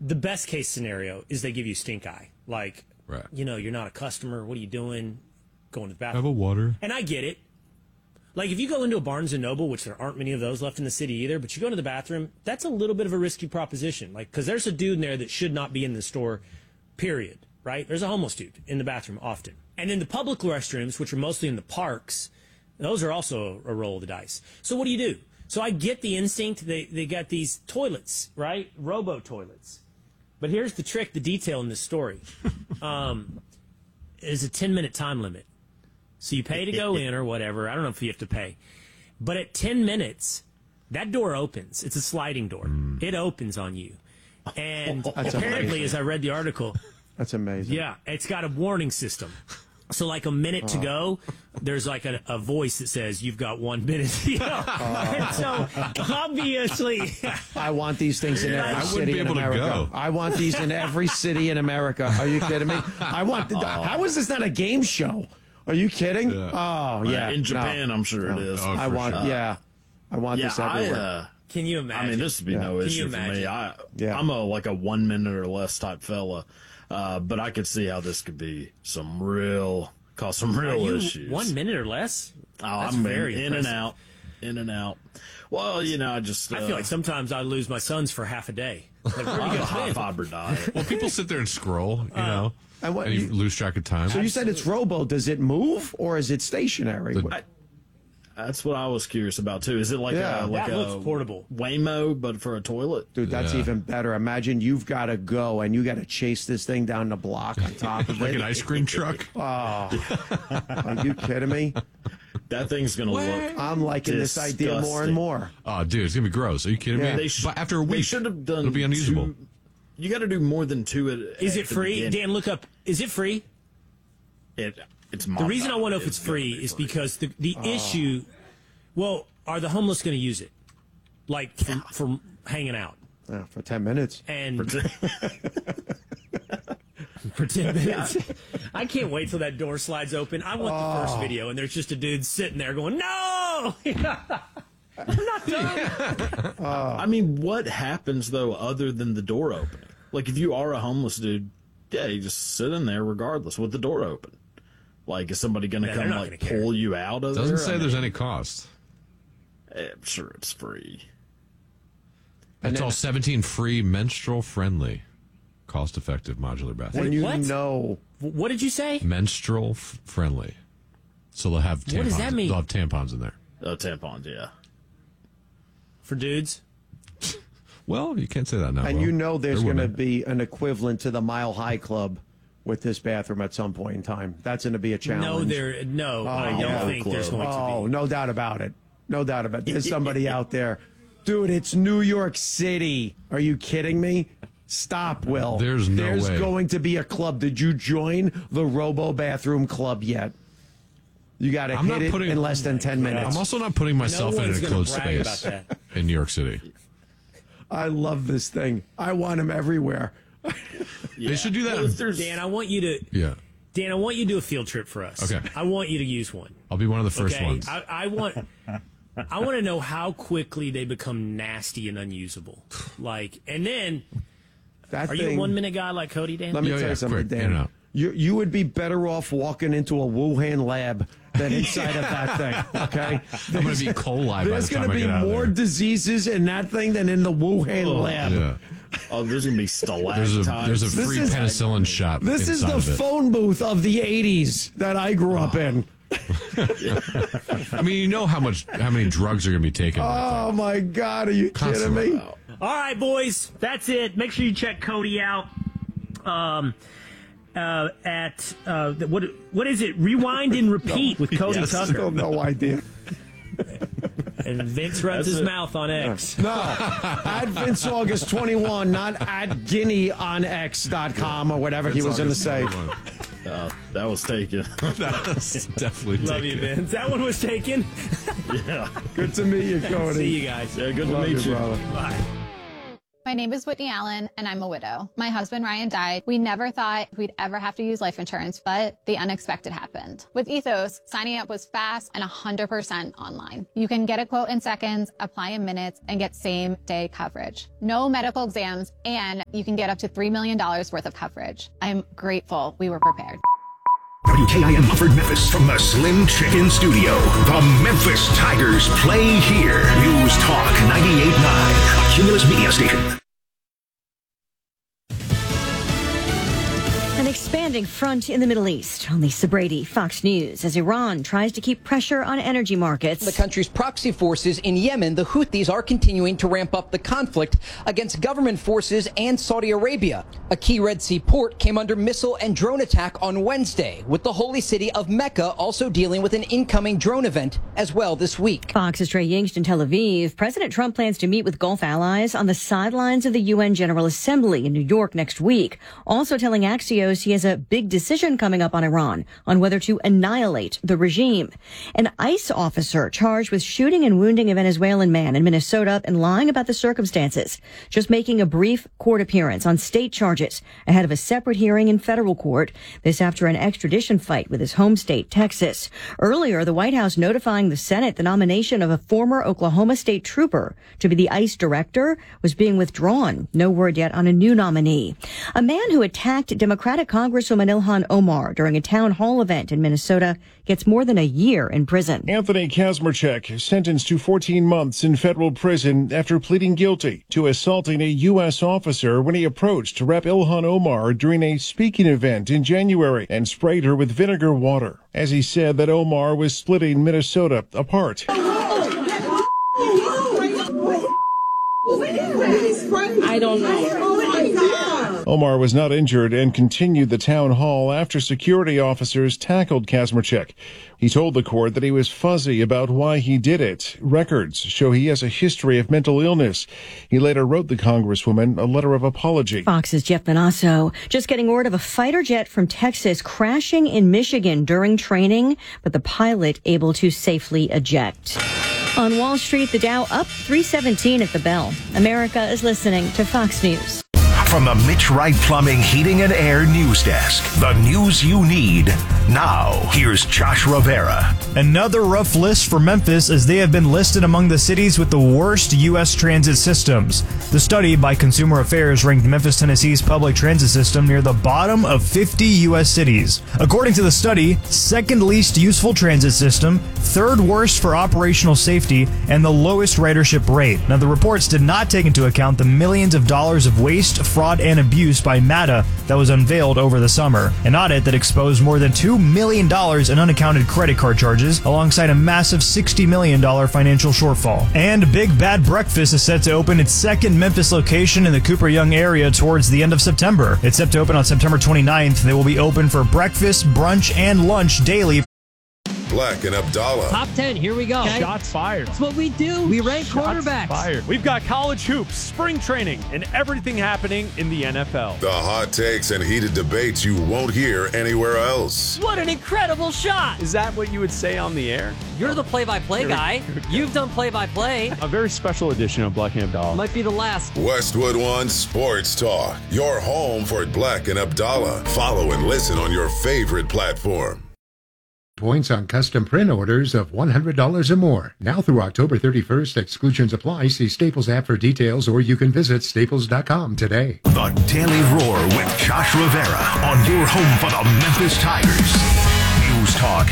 the best case scenario is they give you stink eye. Like, right. You're not a customer. What are you doing? Going to the Have bathroom. a water. And I get it. Like, if you go into a Barnes & Noble, which there aren't many of those left in the city either, but you go to the bathroom, that's a little bit of a risky proposition. Like, because there's a dude in there that should not be in the store, period, right? There's a homeless dude in the bathroom often. And in the public restrooms, which are mostly in the parks, those are also a roll of the dice. So what do? So I get the instinct. They got these toilets, right? Robo-toilets. But here's the trick, the detail in this story. Is a 10-minute time limit. So you pay to go in or whatever. I don't know if you have to pay. But at 10 minutes, that door opens. It's a sliding door. It opens on you. And apparently, as I read the article... That's amazing. Yeah, it's got a warning system. So like a minute to go, there's like a voice that says, you've got 1 minute. And so obviously... I want these things in every city in America. Go. I want these in every city in America. Are you kidding me? How is this not a game show? Are you kidding? Yeah. Oh, yeah. In Japan, no. I'm sure it is. Oh, I want, sure. I want this everywhere. Can you imagine? I mean, this would be no issue for me. I'm like a 1 minute or less type fella. But I could see how this could be cause some real issues. 1 minute or less? I'm very in and out. Well, I feel like sometimes I lose my sons for half a day. Like, where I do you have a guys high been? fiber diet. Well, people sit there and scroll, and you lose track of time. So you said it's robo. Does it move or is it stationary? That's what I was curious about too. Is it like that a looks portable Waymo, but for a toilet? Dude, that's even better. Imagine you've got to go and you got to chase this thing down the block on top of it. Like an ice cream truck? Oh, are you kidding me? That thing's going to look I'm liking this idea more and more. Oh, dude, it's going to be gross. Are you kidding me? But after a week, they should have done it'll be unusable. You got to do more than two. Is it free? Dan, look up. Is it free? It's the reason I want to know if it's free is because the issue. Well, are the homeless going to use it, like for hanging out? Yeah, for 10 minutes. And for 10 minutes. I can't wait till that door slides open. I want the first video, and there's just a dude sitting there going, "No, I'm not done." I mean, what happens though, other than the door opening? Like, if you are a homeless dude, you just sit in there regardless with the door open. Like, is somebody going to come like pull you out of there? Doesn't say there's any cost. I'm sure it's free. It's all 17 free, menstrual friendly, cost effective modular bathrooms. And know. What did you say? Menstrual friendly. So they'll have tampons. What does that mean? They'll have tampons in there. Tampons, yeah. For dudes? Well, you can't say that now. And there's going to be an equivalent to the Mile High Club with this bathroom at some point in time. That's going to be a challenge. I don't think there's going to be. Oh, no doubt about it. No doubt about it. There's somebody out there. Dude, it's New York City. Are you kidding me? Stop, Will. There's way. Going to be a club. Did you join the Robo Bathroom Club yet? You got to hit it in less than 10 minutes. I'm also not putting myself in a closed space in New York City. I love this thing. I want them everywhere. They should do that. Dan, I want you to. Yeah. Dan, I want you to do a field trip for us. Okay. I want you to use one. I'll be one of the first ones. I want to know how quickly they become nasty and unusable. And then, are you a 1 minute guy like Cody, Dan? Let me tell you something, Dan. You would be better off walking into a Wuhan lab than inside of that thing, okay? I'm going to be coli by the time I get out There's going to be more diseases in that thing than in the Wuhan lab. Yeah. Oh, there's going to be stalactites. There's a free penicillin shot. This is the phone booth of the 80s that I grew up in. I mean, you know how many drugs are going to be taken. Oh, my God. Are you kidding me? All right, boys. That's it. Make sure you check Cody out. What is it? Rewind and repeat with Cody Tucker. Still no idea. And Vince runs his mouth on X. No, at Vince August 21, not at Guinea on X.com or whatever he was going to say. That was taken. That was definitely taken. Love you, Vince. That one was taken. Yeah. Good to meet you, Cody. See you guys. Yeah, good to meet you, brother. Bye. My name is Whitney Allen, and I'm a widow. My husband, Ryan, died. We never thought we'd ever have to use life insurance, but the unexpected happened. With Ethos, signing up was fast and 100% online. You can get a quote in seconds, apply in minutes, and get same-day coverage. No medical exams, and you can get up to $3 million worth of coverage. I'm grateful we were prepared. WKIM Mumford, Memphis, from the Slim Chicken Studio. The Memphis Tigers play here. News Talk 98.9, a Cumulus Media station. An expanding front in the Middle East. On Lisa Brady, Fox News, as Iran tries to keep pressure on energy markets. The country's proxy forces in Yemen, the Houthis, are continuing to ramp up the conflict against government forces and Saudi Arabia. A key Red Sea port came under missile and drone attack on Wednesday, with the holy city of Mecca also dealing with an incoming drone event as well this week. Fox's Trey Yingst in Tel Aviv. President Trump plans to meet with Gulf allies on the sidelines of the UN General Assembly in New York next week, also telling Axios he has a big decision coming up on Iran on whether to annihilate the regime. An ICE officer charged with shooting and wounding a Venezuelan man in Minnesota and lying about the circumstances, just making a brief court appearance on state charges ahead of a separate hearing in federal court. This after an extradition fight with his home state, Texas. Earlier, the White House notifying the Senate the nomination of a former Oklahoma State trooper to be the ICE director was being withdrawn. No word yet on a new nominee. A man who attacked Democratic Congresswoman Ilhan Omar during a town hall event in Minnesota gets more than a year in prison. Anthony Kazmarchek sentenced to 14 months in federal prison after pleading guilty to assaulting a U.S. officer when he approached Rep. Ilhan Omar during a speaking event in January and sprayed her with vinegar water, as he said that Omar was splitting Minnesota apart. I don't know. Omar was not injured and continued the town hall after security officers tackled Kazmarchek. He told the court that he was fuzzy about why he did it. Records show he has a history of mental illness. He later wrote the Congresswoman a letter of apology. Fox's Jeff Benasso just getting word of a fighter jet from Texas crashing in Michigan during training, but the pilot able to safely eject. On Wall Street, the Dow up 317 at the bell. America is listening to Fox News. From the Mitch Wright Plumbing, Heating and Air News Desk, the news you need. Now, here's Josh Rivera. Another rough list for Memphis, as they have been listed among the cities with the worst U.S. transit systems. The study by Consumer Affairs ranked Memphis, Tennessee's public transit system near the bottom of 50 U.S. cities. According to the study, second least useful transit system, third worst for operational safety, and the lowest ridership rate. Now, the reports did not take into account the millions of dollars of waste, fraud, and abuse by MATA that was unveiled over the summer. An audit that exposed more than $2 million in unaccounted credit card charges, alongside a massive $60 million financial shortfall. And Big Bad Breakfast is set to open its second Memphis location in the Cooper Young area towards the end of September. It's set to open on September 29th. They will be open for breakfast, brunch, and lunch daily. Black and Abdallah. Top 10, here we go. Okay. Shots fired. That's what we do. We rank quarterbacks. Fired. We've got college hoops, spring training, and everything happening in the NFL. The hot takes and heated debates you won't hear anywhere else. What an incredible shot. Is that what you would say on the air? You're the play-by-play guy. You've done play-by-play. A very special edition of Black and Abdallah. Might be the last. Westwood One Sports Talk. Your home for Black and Abdallah. Follow and listen on your favorite platform. Points on custom print orders of $100 or more. Now through October 31st, exclusions apply. See Staples app for details, or you can visit staples.com today. The Daily Roar with Josh Rivera on your home for the Memphis Tigers. News Talk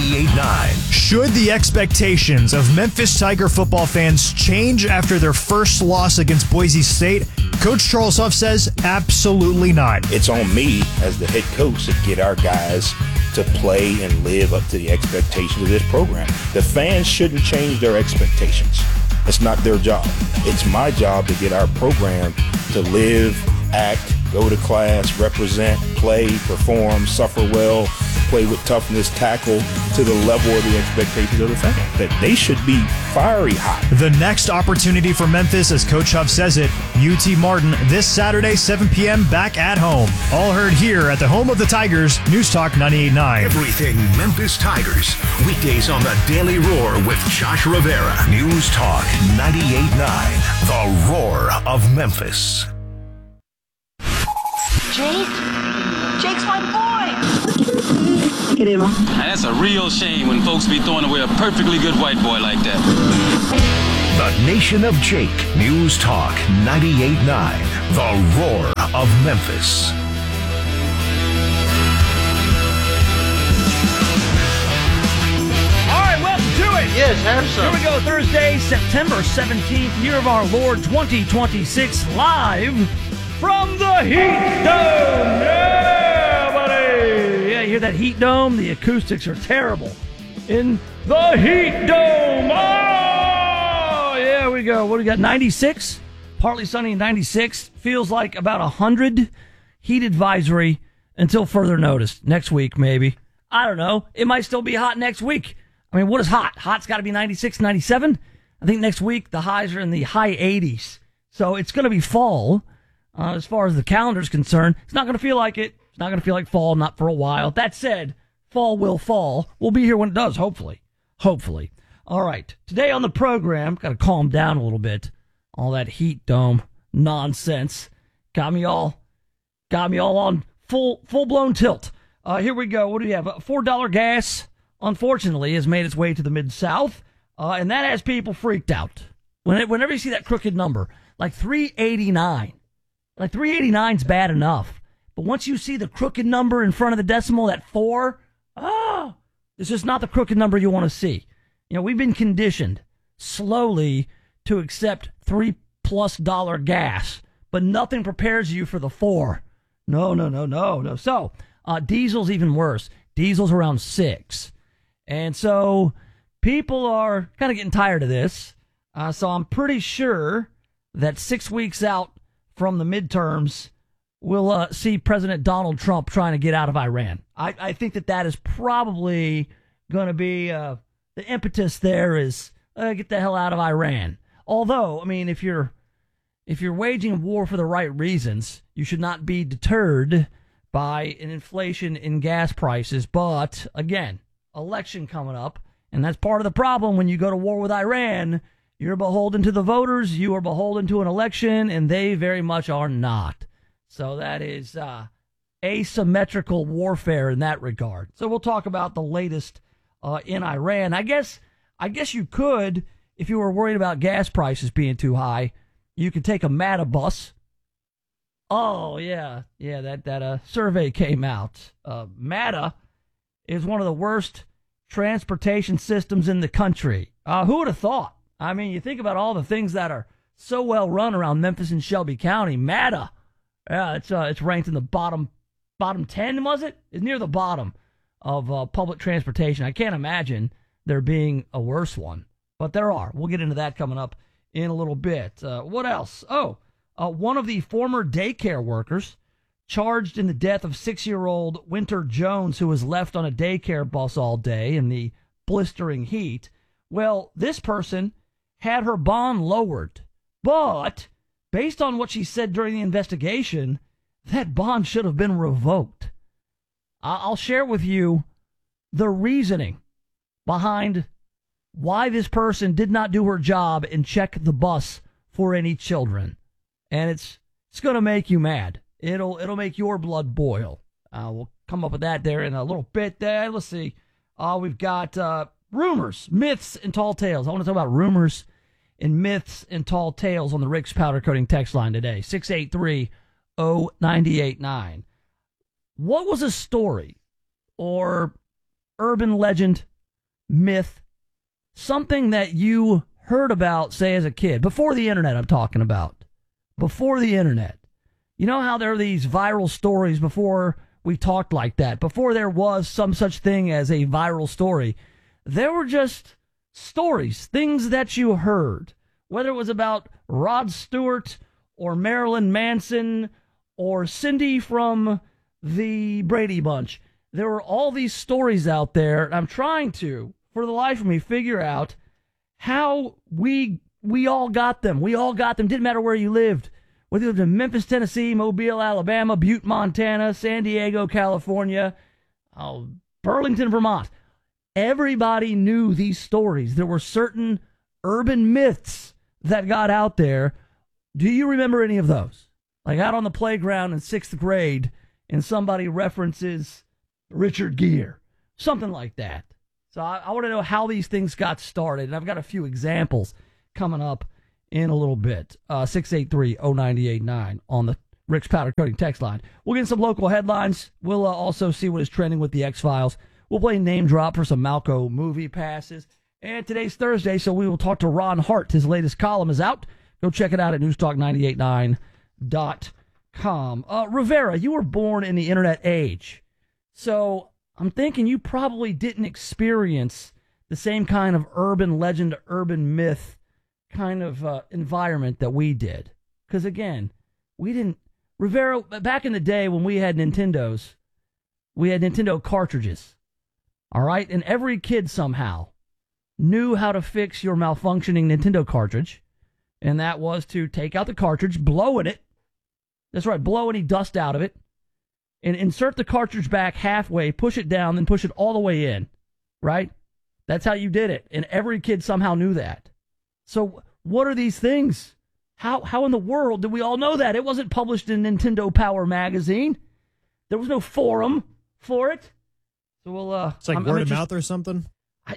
98.9. Should the expectations of Memphis Tiger football fans change after their first loss against Boise State? Coach Charles Huff says absolutely not. It's on me as the head coach to get our guys to play and live up to the expectations of this program. The fans shouldn't change their expectations. It's not their job. It's my job to get our program to live, act, go to class, represent, play, perform, suffer well, play with toughness, tackle to the level of the expectations of the fans. That they should be fiery hot. The next opportunity for Memphis, as Coach Huff says it, UT Martin, this Saturday, 7 p.m., back at home. All heard here at the home of the Tigers, News Talk 98.9. Everything Memphis Tigers. Weekdays on the Daily Roar with Josh Rivera. News Talk 98.9. The Roar of Memphis. Jake's my boy. Look at him. That's a real shame when folks be throwing away a perfectly good white boy like that. The Nation of Jake. News Talk 98.9. The Roar of Memphis. All right, welcome to it. Yes, have some. Here we go, Thursday, September 17th, year of our Lord 2026, live from the Heat Dome. Yeah, buddy. Yeah, you hear that Heat Dome? The acoustics are terrible in the Heat Dome. Oh, yeah, we go. What do we got? 96? Partly sunny and 96. Feels like about 100. Heat advisory until further notice. Next week, maybe. I don't know. It might still be hot next week. I mean, what is hot? Hot's got to be 96, 97. I think next week the highs are in the high 80s. So it's going to be fall. As far as the calendar's concerned, it's not going to feel like it. It's not going to feel like fall, not for a while. That said, fall will fall. We'll be here when it does, hopefully. Hopefully. All right. Today on the program, got to calm down a little bit. All that Heat Dome nonsense got me all on full-blown tilt. Here we go. What do we have? $4 gas, unfortunately, has made its way to the Mid-South, and that has people freaked out. Whenever you see that crooked number, like $3.89. Like 389's bad enough. But once you see the crooked number in front of the decimal, that 4, it's just not the crooked number you want to see. You know, we've been conditioned slowly to accept $3+ gas, but nothing prepares you for the 4. No. So, diesel's even worse. Diesel's around 6. And so people are kind of getting tired of this. So I'm pretty sure that 6 weeks out from the midterms, we'll see President Donald Trump trying to get out of Iran. I think that is probably going to be the impetus there is get the hell out of Iran. Although, I mean, if you're waging war for the right reasons, you should not be deterred by an inflation in gas prices. But again, election coming up, and that's part of the problem when you go to war with Iran. You're beholden to the voters, you are beholden to an election, and they very much are not. So that is asymmetrical warfare in that regard. So we'll talk about the latest in Iran. I guess you could, if you were worried about gas prices being too high, you could take a MATA bus. Oh, yeah, that survey came out. MATA is one of the worst transportation systems in the country. Who would have thought? I mean, you think about all the things that are so well run around Memphis and Shelby County. MATA, yeah, it's ranked in the bottom 10, was it? It's near the bottom of public transportation. I can't imagine there being a worse one, but there are. We'll get into that coming up in a little bit. What else? One of the former daycare workers charged in the death of 6-year-old Winter Jones, who was left on a daycare bus all day in the blistering heat. Well, this person had her bond lowered, but based on what she said during the investigation, that bond should have been revoked. I'll share with you the reasoning behind why this person did not do her job and check the bus for any children. And it's going to make you mad. It'll make your blood boil. We'll come up with that there in a little bit there. Let's see. We've got rumors, myths, and tall tales. I want to talk about rumors and myths and tall tales on the Rick's Powder Coating text line today. 683-0989. What was a story or urban legend, myth, something that you heard about, say, as a kid, before the internet I'm talking about, before the internet? You know how there are these viral stories before we talked like that, before there was some such thing as a viral story. There were just stories, things that you heard, whether it was about Rod Stewart or Marilyn Manson or Cindy from the Brady Bunch. there were all these stories out there, and I'm trying to, for the life of me, figure out how we all got them. We all got them. Didn't matter where you lived. Whether you lived in Memphis, Tennessee, Mobile, Alabama, Butte, Montana, San Diego, California, Burlington, Vermont. Everybody knew these stories. There were certain urban myths that got out there. Do you remember any of those? Like out on the playground in 6th grade and somebody references Richard Gere, something like that. So I want to know how these things got started, and I've got a few examples coming up in a little bit. 683-0989 on the Rick's Powder Coating text line. We'll get some local headlines. We'll also see what is trending with the X-Files. We'll play Name Drop for some Malco movie passes. And today's Thursday, so we will talk to Ron Hart. His latest column is out. Go check it out at newstalk989.com. Rivera, you were born in the internet age. So I'm thinking you probably didn't experience the same kind of urban legend, urban myth kind of environment that we did. Because, again, we didn't... Rivera, back in the day when we had Nintendos, we had Nintendo cartridges. All right? And every kid somehow knew how to fix your malfunctioning Nintendo cartridge. And that was to take out the cartridge, blow in it. That's right, blow any dust out of it. And insert the cartridge back halfway, push it down, then push it all the way in, right? That's how you did it, and every kid somehow knew that. So what are these things? How in the world did we all know that? It wasn't published in Nintendo Power magazine. There was no forum for it. So we'll. It's like word of mouth or something.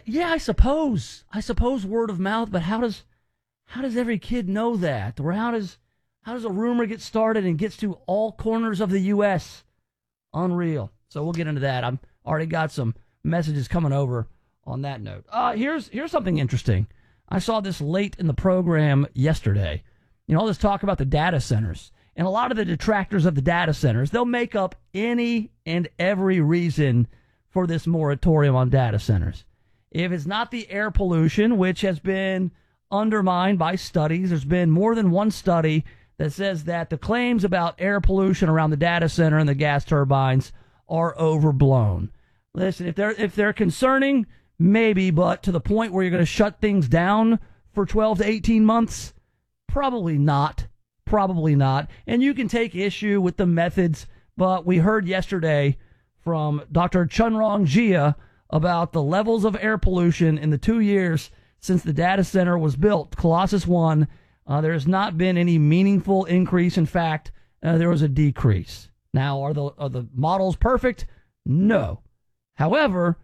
I suppose. Word of mouth. But how does every kid know that? Or how does a rumor get started and gets to all corners of the U.S.? Unreal. So we'll get into that. I've already got some messages coming over on that note. Here's something interesting. I saw this late in the program yesterday. You know, all this talk about the data centers. And a lot of the detractors of the data centers, they'll make up any and every reason for this moratorium on data centers. If it's not the air pollution, which has been undermined by studies, there's been more than one study that says that the claims about air pollution around the data center and the gas turbines are overblown. Listen, if they're concerning, maybe, but to the point where you're going to shut things down for 12 to 18 months, probably not. Probably not. And you can take issue with the methods, but we heard yesterday from Dr. Chunrong Jia about the levels of air pollution in the 2 years since the data center was built, Colossus 1. There has not been any meaningful increase. In fact, there was a decrease. Now, are the models perfect? No. However,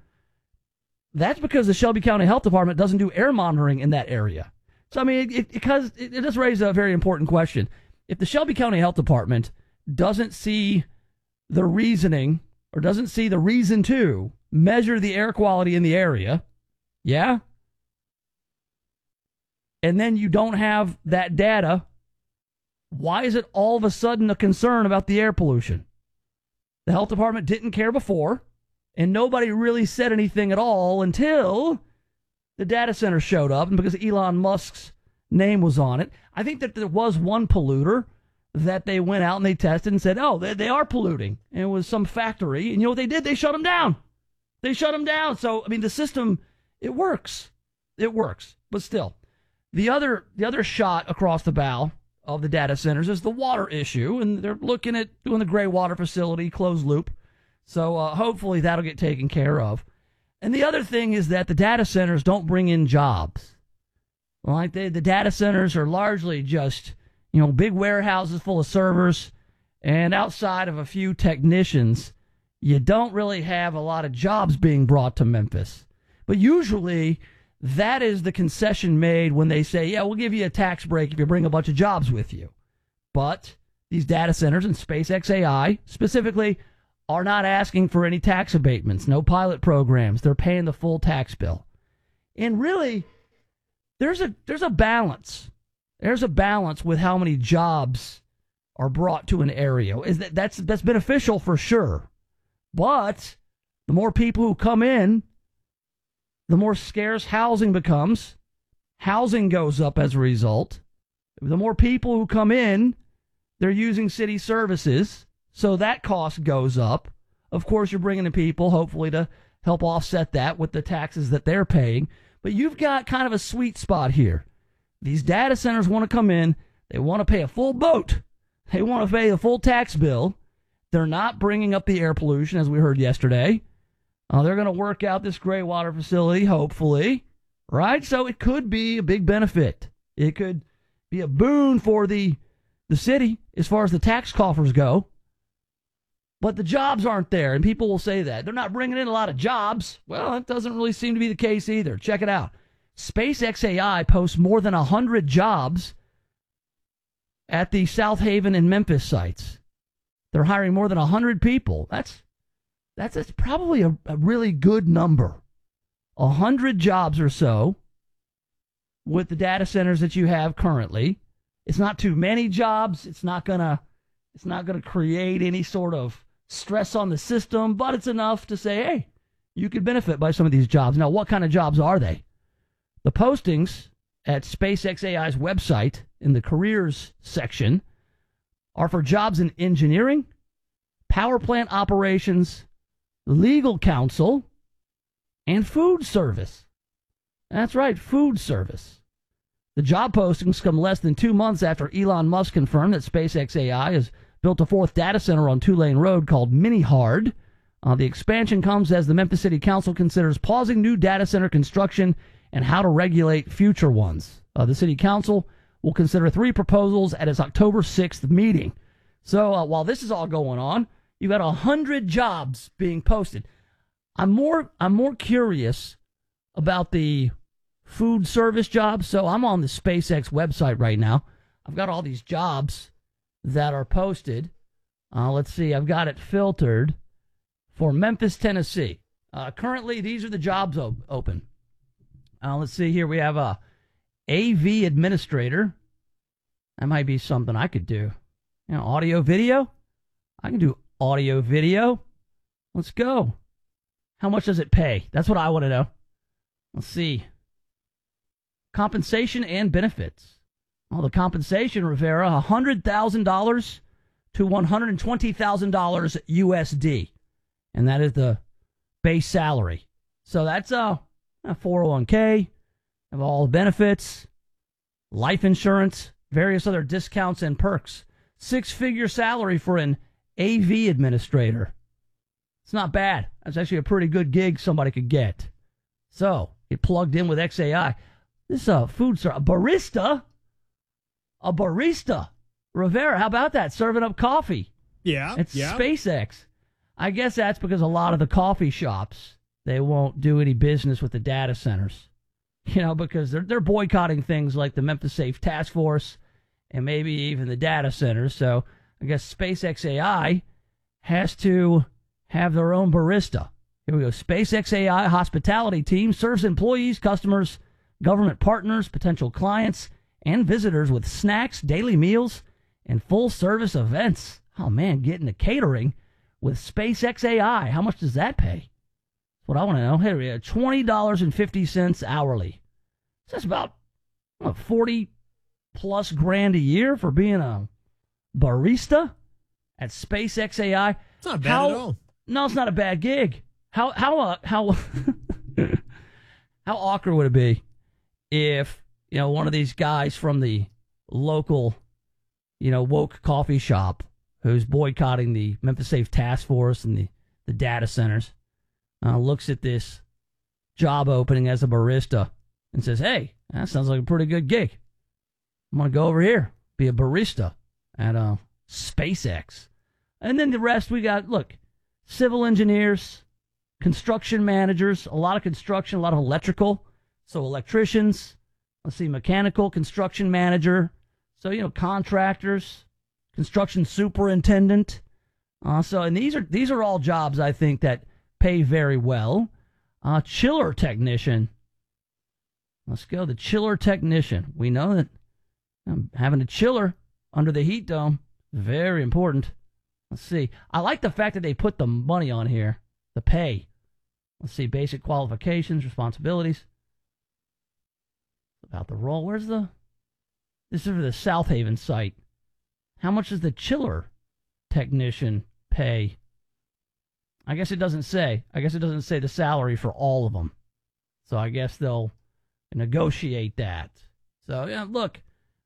that's because the Shelby County Health Department doesn't do air monitoring in that area. So, I mean, it does raise a very important question. If the Shelby County Health Department doesn't see the reasoning or doesn't see the reason to measure the air quality in the area, yeah? And then you don't have that data, why is it all of a sudden a concern about the air pollution? The health department didn't care before, and nobody really said anything at all until the data center showed up, and because Elon Musk's name was on it. I think that there was one polluter that they went out and they tested and said, oh, they are polluting. And it was some factory, and you know what they did? They shut them down. So, I mean, the system, it works. But still. The other shot across the bow of the data centers is the water issue, and they're looking at doing the gray water facility, closed loop. So hopefully that'll get taken care of. And the other thing is that the data centers don't bring in jobs. Like the data centers are largely just, big warehouses full of servers, and outside of a few technicians, you don't really have a lot of jobs being brought to Memphis. But usually that is the concession made when they say, yeah, we'll give you a tax break if you bring a bunch of jobs with you. But these data centers and SpaceX AI specifically are not asking for any tax abatements, no pilot programs. They're paying the full tax bill. And really, there's a balance. There's a balance with how many jobs are brought to an area. That's beneficial for sure. But the more people who come in, the more scarce housing becomes. Housing goes up as a result. The more people who come in, they're using city services, so that cost goes up. Of course, you're bringing in people, hopefully, to help offset that with the taxes that they're paying. But you've got kind of a sweet spot here. These data centers want to come in. They want to pay a full boat. They want to pay a full tax bill. They're not bringing up the air pollution, as we heard yesterday. They're going to work out this gray water facility, hopefully, right? So it could be a big benefit. It could be a boon for the city as far as the tax coffers go. But the jobs aren't there, and people will say that. They're not bringing in a lot of jobs. Well, that doesn't really seem to be the case either. Check it out. SpaceX AI posts more than 100 jobs at the South Haven and Memphis sites. They're hiring more than 100 people. That's probably a really good number. 100 jobs or so with the data centers that you have currently. It's not too many jobs. It's not gonna create any sort of stress on the system, but it's enough to say, hey, you could benefit by some of these jobs. Now, what kind of jobs are they? The postings at SpaceX AI's website in the careers section are for jobs in engineering, power plant operations, legal counsel, and food service. That's right, food service. The job postings come less than 2 months after Elon Musk confirmed that SpaceX AI has built a fourth data center on Tulane Road called Mini-Hard. The expansion comes as the Memphis City Council considers pausing new data center construction and how to regulate future ones. The City Council will consider 3 proposals at its October 6th meeting. So while this is all going on, you've got 100 jobs being posted. I'm more curious about the food service jobs. So I'm on the SpaceX website right now. I've got all these jobs that are posted. Let's see. I've got it filtered for Memphis, Tennessee. Currently, these are the jobs open. Let's see here. We have a AV administrator. That might be something I could do. Audio video. I can do audio video. Let's go. How much does it pay? That's what I want to know. Let's see. Compensation and benefits. The compensation, Rivera, $100,000 to $120,000 USD. And that is the base salary. So that's a 401k, of all the benefits, life insurance, various other discounts and perks. 6-figure salary for an AV administrator. It's not bad. That's actually a pretty good gig somebody could get. So, get plugged in with XAI. This is a food service. A barista. Rivera, how about that? Serving up coffee. Yeah. It's SpaceX. I guess that's because a lot of the coffee shops, they won't do any business with the data centers. Because they're boycotting things like the Memphis Safe Task Force and maybe even the data centers. So I guess SpaceX AI has to have their own barista. Here we go. SpaceX AI hospitality team serves employees, customers, government partners, potential clients, and visitors with snacks, daily meals, and full-service events. Oh, man, getting to catering with SpaceX AI. How much does that pay? That's what I want to know. Here we go. $20.50 hourly. So that's about 40+ grand a year for being a barista at SpaceX AI. It's not bad at all. No, it's not a bad gig. How how awkward would it be if one of these guys from the local woke coffee shop who's boycotting the Memphis Safe Task Force and the data centers looks at this job opening as a barista and says, hey, that sounds like a pretty good gig. I'm going to go over here, be a barista at SpaceX. And then the rest we got, look, civil engineers, construction managers, a lot of construction, a lot of electrical. So electricians, let's see, mechanical, construction manager. So, contractors, construction superintendent. And these are all jobs, I think, that pay very well. Chiller technician. Let's go. The chiller technician. We know that having a chiller under the heat dome is very important. Let's see. I like the fact that they put the money on here, the pay. Let's see. Basic qualifications, responsibilities. About the role. This is for the South Haven site. How much does the chiller technician pay? I guess it doesn't say. I guess it doesn't say the salary for all of them. So I guess they'll negotiate that. So, yeah, look,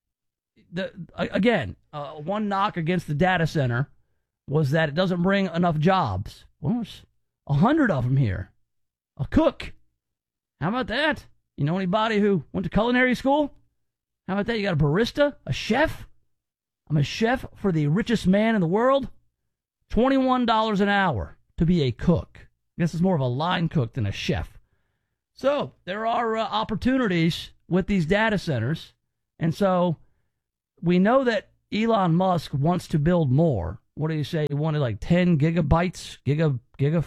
one knock against the data center was that it doesn't bring enough jobs. Well, there's 100 of them here. A cook. How about that? You know anybody who went to culinary school? How about that? You got a barista? A chef? I'm a chef for the richest man in the world. $21 an hour to be a cook. I guess it's more of a line cook than a chef. So there are opportunities with these data centers. And so we know that Elon Musk wants to build more. What do you say? He wanted like 10 gigabytes, 10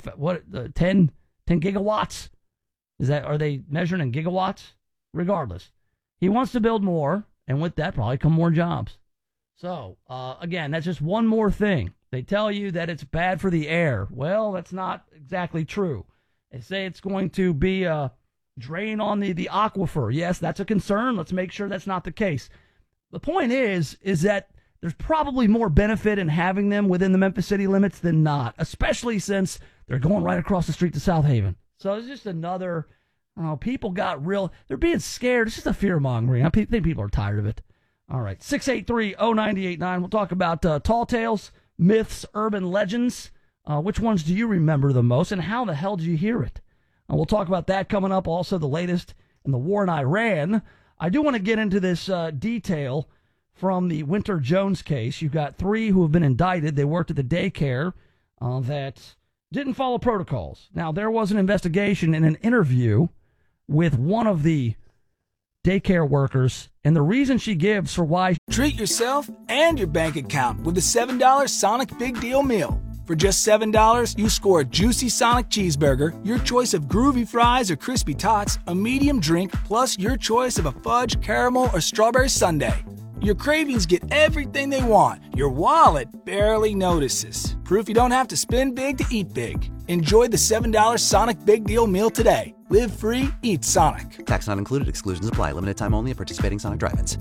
gigawatts. Are they measuring in gigawatts? Regardless, he wants to build more, and with that probably come more jobs. So again, that's just one more thing. They tell you that it's bad for the air. Well, that's not exactly true. They say it's going to be a drain on the aquifer. Yes, that's a concern. Let's make sure that's not the case. The point is that there's probably more benefit in having them within the Memphis city limits than not, especially since they're going right across the street to South Haven. So it's just another, people got they're being scared. It's just a fear-mongering. I think people are tired of it. All right, 683-0989. We'll talk about tall tales, myths, urban legends. Which ones do you remember the most, and how the hell did you hear it? We'll talk about that coming up. Also, the latest in the war in Iran. I do want to get into this detail from the Winter Jones case. You've got 3 who have been indicted. They worked at the daycare that didn't follow protocols. Now, there was an investigation and an interview with one of the daycare workers, and the reason she gives for why. Treat yourself and your bank account with the $7 Sonic Big Deal Meal. For just $7, you score a juicy Sonic cheeseburger, your choice of groovy fries or crispy tots, a medium drink, plus your choice of a fudge, caramel, or strawberry sundae. Your cravings get everything they want. Your wallet barely notices. Proof you don't have to spend big to eat big. Enjoy the $7 Sonic Big Deal Meal today. Live free, eat Sonic. Tax not included. Exclusions apply. Limited time only at participating Sonic drive-ins.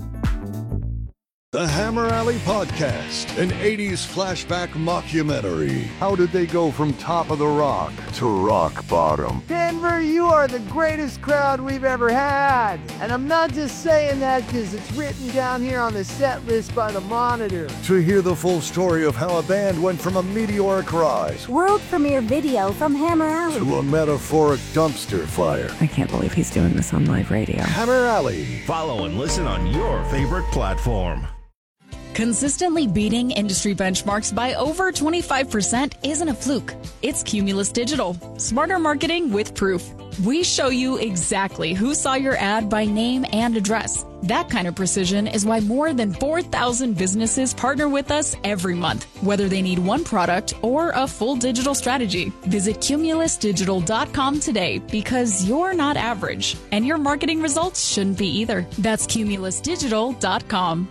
The Hammer Alley Podcast, an 80s flashback mockumentary. How did they go from top of the rock to rock bottom? Denver, you are the greatest crowd we've ever had. And I'm not just saying that because it's written down here on the set list by the Monitor. To hear the full story of how a band went from a meteoric rise, world premiere video from Hammer Alley, to a metaphoric dumpster fire. I can't believe he's doing this on live radio. Hammer Alley. Follow and listen on your favorite platform. Consistently beating industry benchmarks by over 25% isn't a fluke. It's Cumulus Digital. Smarter marketing with proof. We show you exactly who saw your ad by name and address. That kind of precision is why more than 4,000 businesses partner with us every month, whether they need one product or a full digital strategy. Visit cumulusdigital.com today because you're not average, and your marketing results shouldn't be either. That's cumulusdigital.com.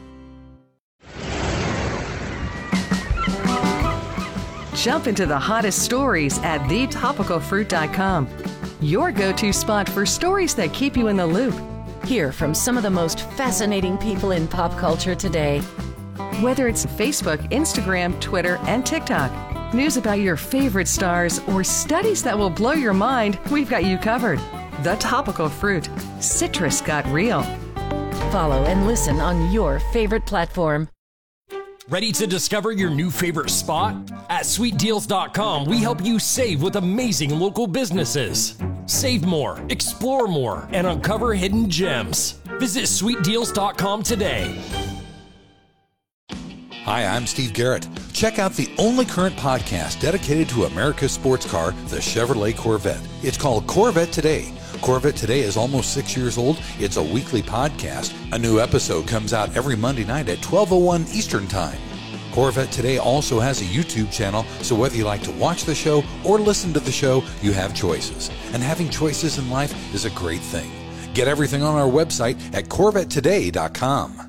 Jump into the hottest stories at thetopicalfruit.com. Your go-to spot for stories that keep you in the loop. Hear from some of the most fascinating people in pop culture today. Whether it's Facebook, Instagram, Twitter, and TikTok, news about your favorite stars, or studies that will blow your mind, we've got you covered. The Topical Fruit. Citrus got real. Follow and listen on your favorite platform. Ready to discover your new favorite spot? At SweetDeals.com, we help you save with amazing local businesses. Save more, explore more, and uncover hidden gems. Visit SweetDeals.com today. Hi, I'm Steve Garrett. Check out the only current podcast dedicated to America's sports car, the Chevrolet Corvette. It's called Corvette Today. Corvette Today is almost 6 years old. It's a weekly podcast. A new episode comes out every Monday night at 12:01 Eastern Time. Corvette Today also has a YouTube channel, so whether you like to watch the show or listen to the show, you have choices. And having choices in life is a great thing. Get everything on our website at CorvetteToday.com.